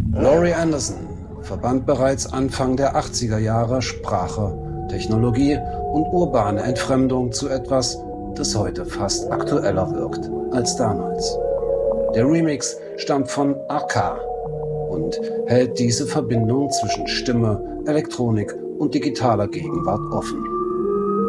Laurie Anderson verband bereits Anfang der 80er Jahre Sprache, Technologie und urbane Entfremdung zu etwas, das heute fast aktueller wirkt als damals. Der Remix stammt von Arca und hält diese Verbindung zwischen Stimme, Elektronik und digitaler Gegenwart offen.